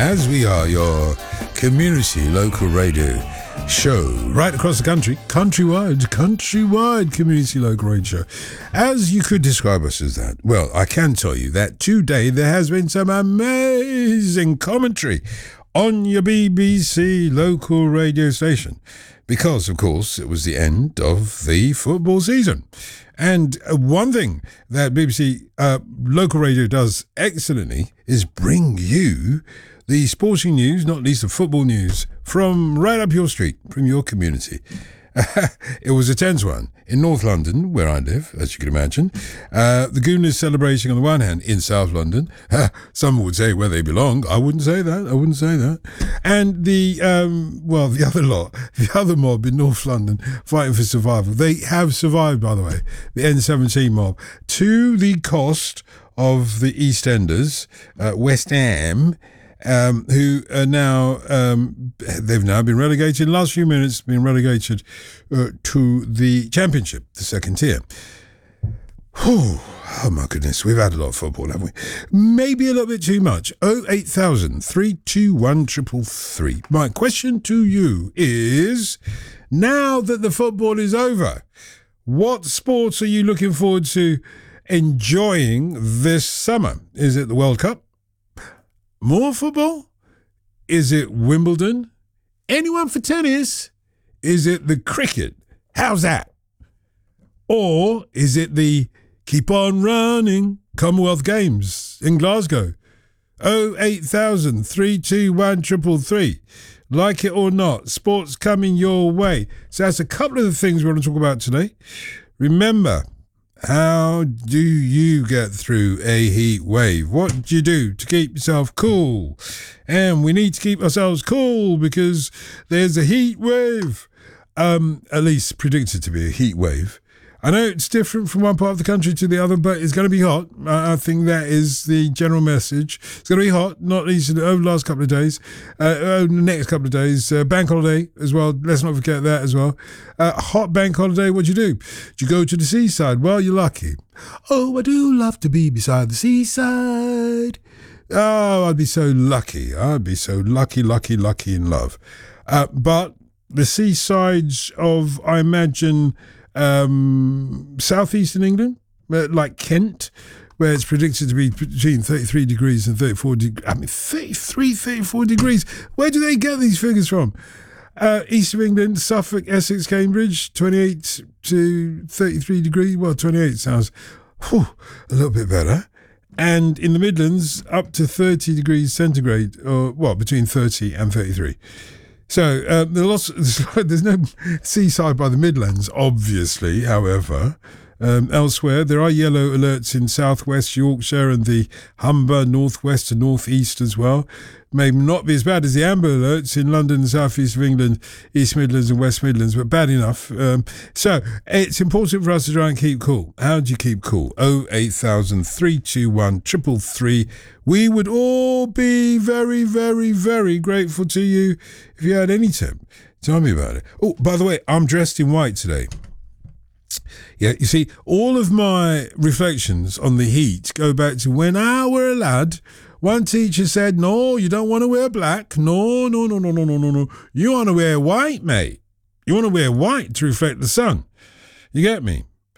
as we are your community local radio show right across the country, countrywide community local radio show. As you could describe us as that, well, I can tell you that today there has been some amazing commentary on your BBC local radio station because, of course, it was the end of the football season. And one thing that BBC local radio does excellently is bring you the sporting news, not least the football news, from right up your street, from your community. It was a tense one in North London, where I live, as you can imagine. The Gooners celebrating on the one hand in South London. Some would say where they belong. I wouldn't say that. And the other mob in North London fighting for survival. They have survived, by the way, the N17 mob, to the cost of the EastEnders, West Ham, who are now, they've now been relegated, in the last few minutes, been relegated to the Championship, the second tier. Oh my goodness, we've had a lot of football, haven't we? Maybe a little bit too much. 08000 321 333. My question to you is, now that the football is over, what sports are you looking forward to enjoying this summer? Is it the World Cup? More football? Is it Wimbledon? Anyone for tennis? Is it the cricket? How's that? Or is it the Keep On Running Commonwealth Games in Glasgow? 08000 321 333. Like it or not, sports coming your way. So that's a couple of the things we want to talk about today. Remember, how do you get through a heat wave? What do you do to keep yourself cool? And we need to keep ourselves cool because there's a heat wave. At least predicted to be a heat wave. I know it's different from one part of the country to the other, but it's going to be hot. I think that is the general message. It's going to be hot, not least over the last couple of days, over the next couple of days. Bank holiday as well. Let's not forget that as well. Hot bank holiday, what'd you do? Did you go to the seaside? Well, you're lucky. Oh, I do love to be beside the seaside. Oh, I'd be so lucky. I'd be so lucky in love. But the seasides of, I imagine, southeastern England, like Kent, where it's predicted to be between 33 degrees and 34 degrees. I mean, 34 degrees. Where do they get these figures from? East of England, Suffolk, Essex, Cambridge, 28 to 33 degrees. Well, 28 sounds a little bit better. And in the Midlands, up to 30 degrees centigrade, or between 30 and 33. So there's no seaside by the Midlands, obviously. However, elsewhere there are yellow alerts in southwest Yorkshire and the Humber, northwest and northeast as well. May not be as bad as the amber alerts in London, southeast of England, East Midlands and West Midlands, but bad enough. So it's important for us to try and keep cool. How do you keep cool? 08000 321 333. We would all be very, very, very grateful to you if you had any tip. Tell me about it. Oh, by the way, I'm dressed in white today. Yeah, you see, all of my reflections on the heat go back to when I were a lad. One teacher said, no, you don't want to wear black. No. You want to wear white, mate. You want to wear white to reflect the sun. You get me?